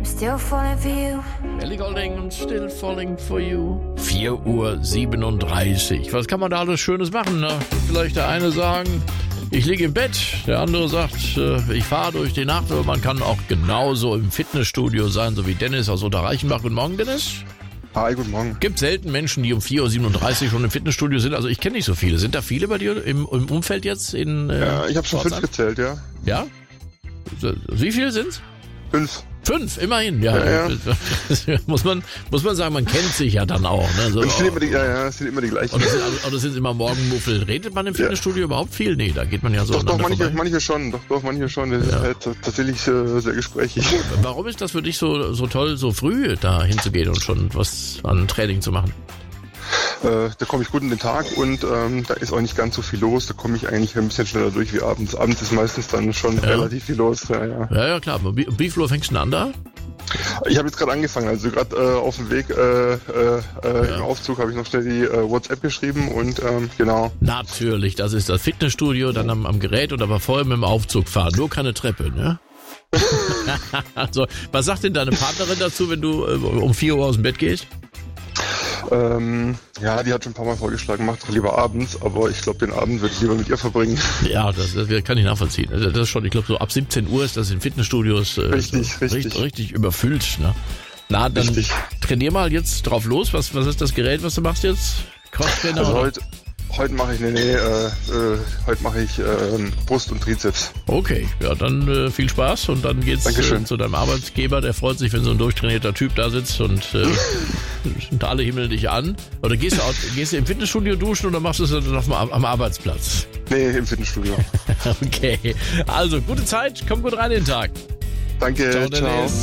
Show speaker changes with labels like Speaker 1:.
Speaker 1: Still falling for you.
Speaker 2: Ellie Goulding und Still Falling for You. 4:37 Uhr. Was kann man da alles Schönes machen? Ne? Vielleicht der eine sagen, ich liege im Bett. Der andere sagt, ich fahre durch die Nacht. Aber man kann auch genauso im Fitnessstudio sein, so wie Dennis aus Unterreichenbach. Guten Morgen, Dennis.
Speaker 3: Hi, guten Morgen.
Speaker 2: Gibt selten Menschen, die um 4:37 Uhr schon im Fitnessstudio sind. Also ich kenne nicht so viele. Sind da viele bei dir im Umfeld jetzt?
Speaker 3: Ja, ich habe schon 5 gezählt, ja.
Speaker 2: Ja? Wie viele sind's?
Speaker 3: 5.
Speaker 2: 5, immerhin, ja. muss man sagen, man kennt sich ja dann auch. Ne? So,
Speaker 3: und es sind immer die gleichen.
Speaker 2: Oder sind immer Morgenmuffel. Redet man im Fitnessstudio überhaupt viel? Nee, da geht man ja so.
Speaker 3: Doch, manche schon. Das ist halt tatsächlich sehr gesprächig.
Speaker 2: Warum ist das für dich so toll, so früh da hinzugehen und schon was an Training zu machen?
Speaker 3: Da komme ich gut in den Tag und da ist auch nicht ganz so viel los. Da komme ich eigentlich ein bisschen schneller durch wie abends. Abends ist meistens dann schon relativ viel los.
Speaker 2: Ja, klar. Wie viel Uhr fängst du denn an da?
Speaker 3: Ich habe jetzt gerade angefangen. Also gerade auf dem Weg im Aufzug habe ich noch schnell die WhatsApp geschrieben und genau.
Speaker 2: Natürlich, das ist das Fitnessstudio, dann am Gerät und aber vorher mit dem Aufzug fahren. Nur keine Treppe, ne? Also, was sagt denn deine Partnerin dazu, wenn du um 4 Uhr aus dem Bett gehst?
Speaker 3: Ja, die hat schon ein paar Mal vorgeschlagen, macht doch lieber abends, aber ich glaube, den Abend würde ich lieber mit ihr verbringen.
Speaker 2: Ja, das kann ich nachvollziehen. Also das ist schon, ich glaube, so ab 17 Uhr ist das in Fitnessstudios richtig überfüllt. Ne? Na, dann trainier mal jetzt drauf los. Was ist das Gerät, was du machst jetzt? Crosstrainer?
Speaker 3: Also heute mache ich Brust und Trizeps.
Speaker 2: Okay, ja, dann viel Spaß und dann geht's zu deinem Arbeitgeber. Der freut sich, wenn so ein durchtrainierter Typ da sitzt und alle himmeln dich an. Oder gehst du im Fitnessstudio duschen oder machst du es dann am Arbeitsplatz?
Speaker 3: Nee, im Fitnessstudio.
Speaker 2: Okay, also gute Zeit, komm gut rein in den Tag.
Speaker 3: Danke, ciao.